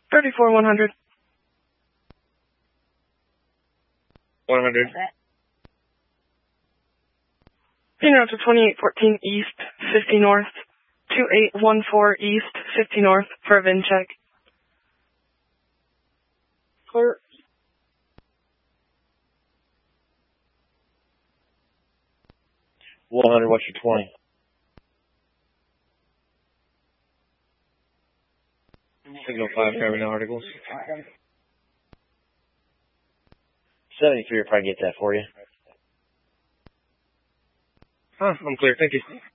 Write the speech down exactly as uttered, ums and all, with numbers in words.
thirty-four one hundred. one hundred. Being out to twenty-eight fourteen East, fifty North, two eight one four East, fifty North for a V I N check. Clear. one hundred, what's your twenty? Signal five, covering no articles. seventy-three will probably get that for you. Huh, I'm clear, thank you.